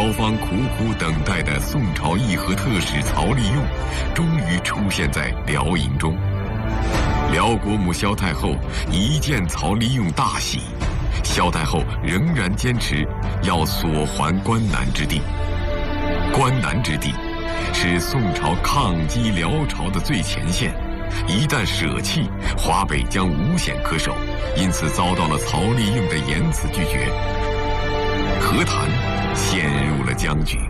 辽方苦苦等待的宋朝议和特使曹利用，终于出现在辽营中。辽国母萧太后一见曹利用大喜，萧太后仍然坚持要索还关南之地。关南之地是宋朝抗击辽朝的最前线，一旦舍弃，华北将无险可守，因此遭到了曹利用的严词拒绝。和谈陷入了僵局。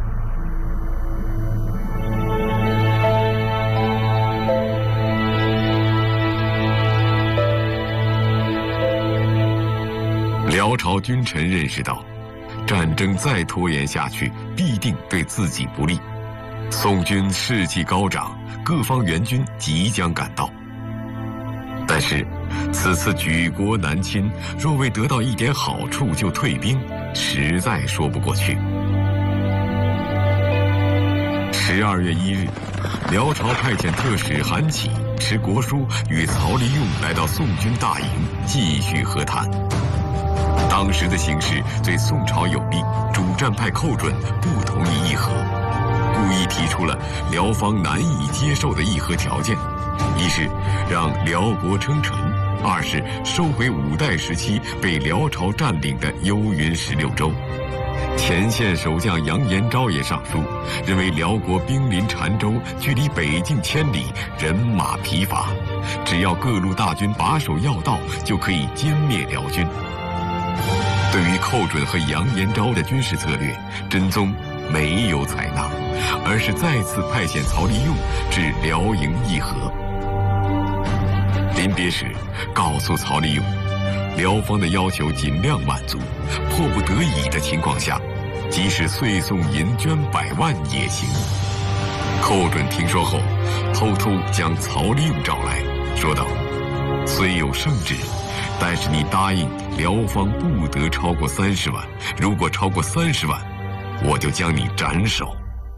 辽朝君臣认识到，战争再拖延下去，必定对自己不利。宋军士气高涨，各方援军即将赶到。但是，此次举国南侵，若未得到一点好处就退兵，实在说不过去。12月1日，辽朝派遣特使韩起持国书与曹利用来到宋军大营，继续和谈。当时的形势对宋朝有利，主战派寇准不同意议和，故意提出了辽方难以接受的议和条件：一是让辽国称臣，二是收回五代时期被辽朝占领的幽云16州。前线守将杨延昭也上书，认为辽国兵临澶州，距离北境1000里，人马疲乏，只要各路大军把守要道，就可以歼灭辽军。对于寇准和杨延昭的军事策略，真宗没有采纳，而是再次派遣曹利用至辽营议和。临别时，告诉曹利用，辽方的要求尽量满足，迫不得已的情况下，即使岁送银绢100万也行。寇准听说后，偷偷将曹利用找来，说道：“虽有圣旨，但是你答应辽方不得超过30万，如果超过30万，我就将你斩首。”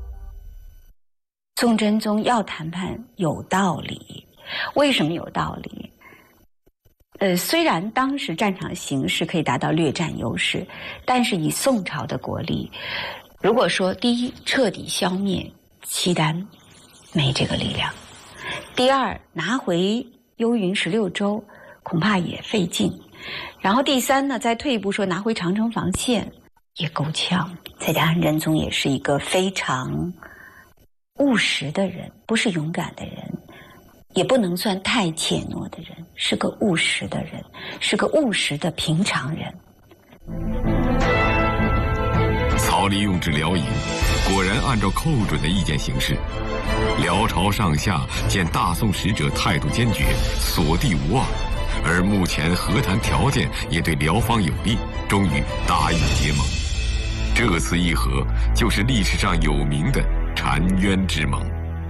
宋真宗要谈判有道理，为什么有道理？虽然当时战场形势可以达到略占优势，但是以宋朝的国力，如果说第一彻底消灭契丹，没这个力量；第二拿回幽云16州，恐怕也费劲；然后第三呢，再退一步说拿回长城防线也够呛。再加上仁宗也是一个非常务实的人，不是勇敢的人，也不能算太怯懦的人，是个务实的人，是个务实的平常人。 曹利用至辽营，果然按照寇准的意见行事。辽朝上下见大宋使者态度坚决，所地无望，而目前和谈条件也对辽方有利，终于答应结盟。这次议和就是历史上有名的澶渊之盟。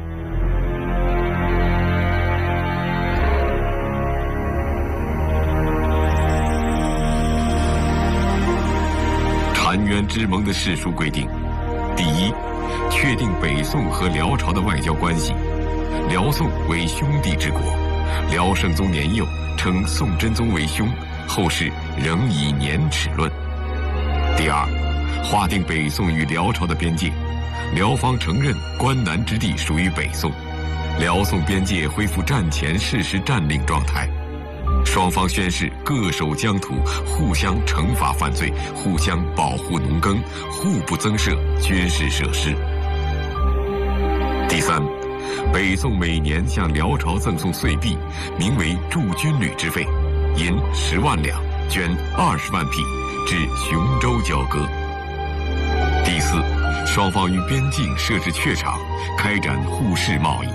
澶渊之盟的誓书规定：第一，确定北宋和辽朝的外交关系，辽宋为兄弟之国，辽圣宗年幼，称宋真宗为兄，后世仍以年齿论。第二，划定北宋与辽朝的边界，辽方承认关南之地属于北宋，辽宋边界恢复战前事实占领状态。双方宣誓各守疆土，互相惩罚犯罪，互相保护农耕，互不增设军事设施。第三，北宋每年向辽朝赠送岁币，名为驻军旅之费，银10万两，绢20万匹，至雄州交割。第四，双方于边境设置榷场，开展互市贸易。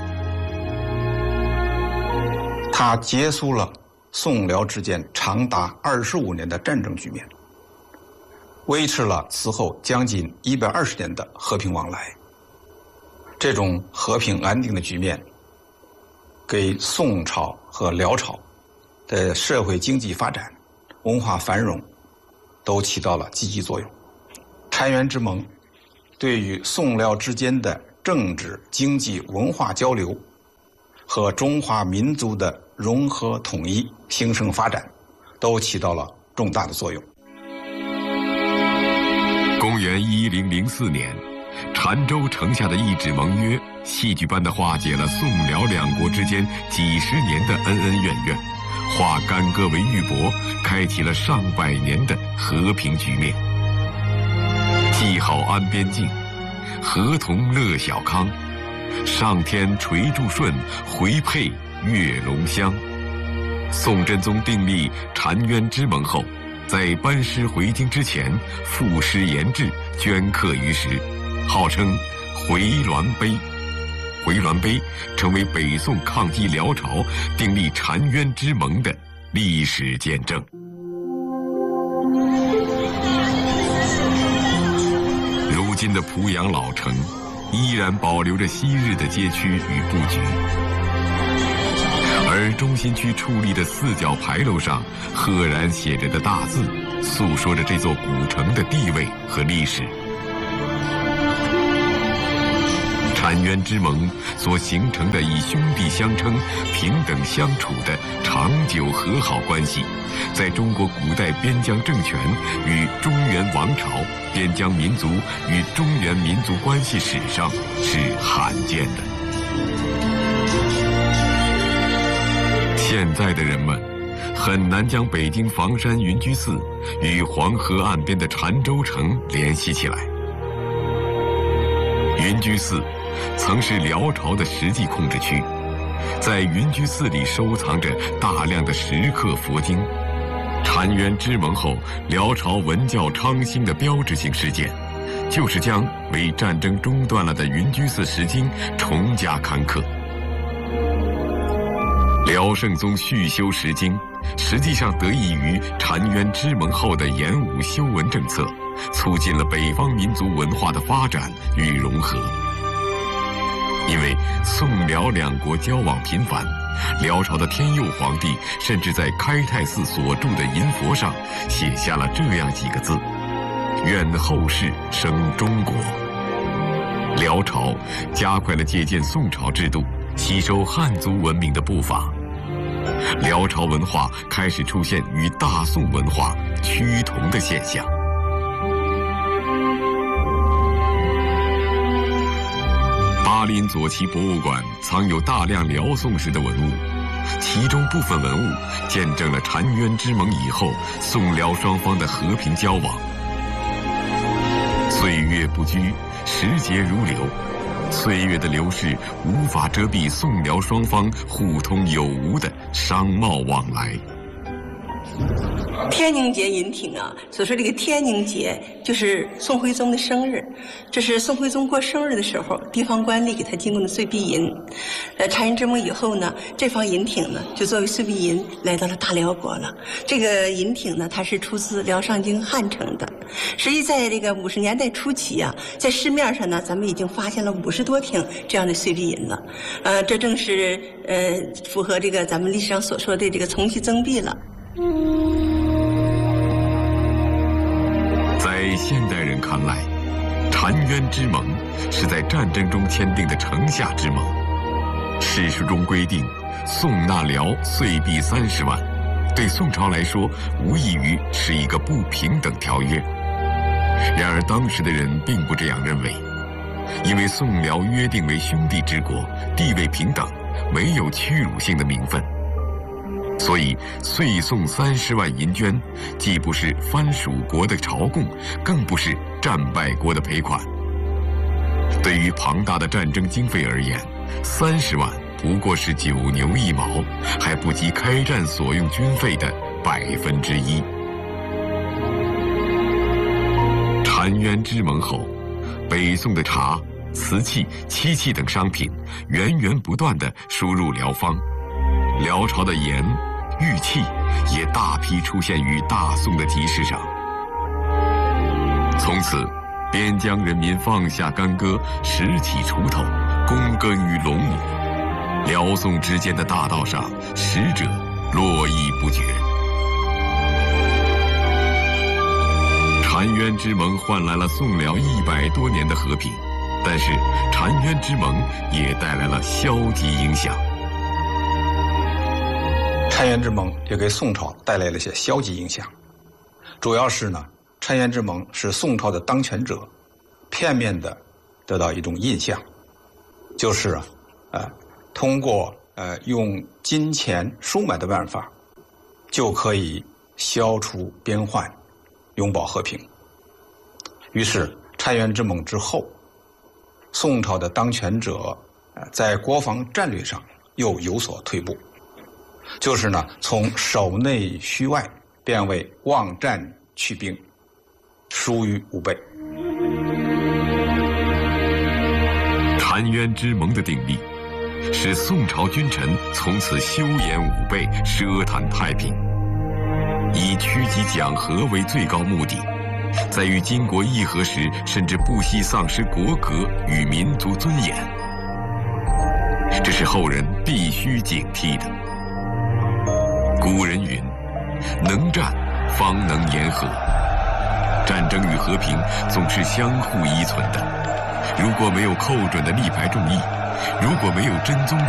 它结束了宋辽之间长达25年的战争局面，维持了此后将近120年的和平往来。这种和平安定的局面，给宋朝和辽朝的社会经济发展、文化繁荣都起到了积极作用。澶渊之盟对于宋辽之间的政治、经济、文化交流和中华民族的融合统一、兴盛发展，都起到了重大的作用。 公元1100 1504年，澶州城下的一纸盟约，戏剧般地化解了宋辽两国之间几十年的恩恩怨怨，化干戈为玉帛，开启了上百年的和平局面。系好安边境，合同乐小康，上天垂祝顺，回配月龙香。宋真宗订立澶渊之盟后，在班师回京之前，赋诗言志，镌刻于石，号称回銮碑。回銮碑成为北宋抗击辽朝、订立澶渊之盟的历史见证。如今的濮阳老城，依然保留着昔日的街区与布局，而中心区矗立的四角牌楼上，赫然写着的大字，诉说着这座古城的地位和历史。澶渊之盟所形成的以兄弟相称、平等相处的长久和好关系，在中国古代边疆政权与中原王朝、边疆民族与中原民族关系史上是罕见的。现在的人们很难将北京房山云居寺与黄河岸边的澶州城联系起来。云居寺曾是辽朝的实际控制区，在云居寺里收藏着大量的石刻佛经。澶渊之盟后，辽朝文教昌兴的标志性事件，就是将为战争中断了的云居寺石经重加刊刻。辽圣宗续修石经，实际上得益于澶渊之盟后的严武修文政策，促进了北方民族文化的发展与融合。因为宋辽两国交往频繁，辽朝的天佑皇帝甚至在开泰寺所铸的银佛上写下了这样几个字：愿后世生中国。辽朝加快了借鉴宋朝制度、吸收汉族文明的步伐，辽朝文化开始出现与大宋文化趋同的现象。巴林左旗博物馆藏有大量辽宋时的文物，其中部分文物见证了澶渊之盟以后宋辽双方的和平交往。岁月不居，时节如流，岁月的流逝无法遮蔽宋辽双方互通有无的商贸往来。 天宁节银挺啊，所说这个天宁节就是宋徽宗的生日，这是宋徽宗过生日的时候，地方官吏给他进贡的岁币银。澶渊之盟以后呢，这方银挺呢就作为岁币银来到了大辽国了。这个银挺呢，它是出自辽上京汉城的。实际在这个50年代初期啊，在市面上呢，咱们已经发现了50多挺这样的岁币银了。这正是符合这个咱们历史上所说的这个从期增币了。 在现代人看来，澶渊之盟是在战争中签订的城下之盟。史书中规定，宋纳辽岁币30万，对宋朝来说，无异于是一个不平等条约。然而当时的人并不这样认为，因为宋辽约定为兄弟之国，地位平等，没有屈辱性的名分。所以岁送30万银绢，既不是藩属国的朝贡，更不是战败国的赔款。对于庞大的战争经费而言，30万不过是9牛1毛，还不及开战所用军费的1%。澶渊之盟后，北宋的茶、瓷器、漆器等商品源源不断地输入辽方，辽朝的盐、玉器也大批出现于大宋的集市上。从此，边疆人民放下干戈，拾起锄头，躬耕于陇亩。辽宋之间的大道上，使者络绎不绝。澶渊之盟换来了宋辽100多年的和平，但是澶渊之盟也带来了消极影响。 澶渊之盟也给宋朝带来了些消极影响，主要是呢，澶渊之盟是宋朝的当权者片面的得到一种印象，就是通过用金钱收买的办法，就可以消除边患，永保和平。于是澶渊之盟之后，宋朝的当权者在国防战略上又有所退步，就是呢从守内虚外变为望战去兵，疏于武备。 澶渊之盟的订立，使宋朝君臣从此修严武备，奢谈太平，以趋吉讲和为最高目的，在与金国议和时，甚至不惜丧失国格与民族尊严，这是后人必须警惕的。古人云：“能战，方能言和。”战争与和平总是相互依存的。如果没有寇准的力排众议，如果没有真宗